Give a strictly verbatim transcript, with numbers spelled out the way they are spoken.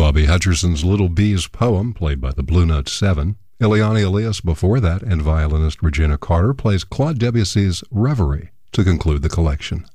Bobby Hutcherson's Little Bees poem, played by the Blue Note Seven. Eliane Elias before that, and violinist Regina Carter plays Claude Debussy's Reverie to conclude the collection.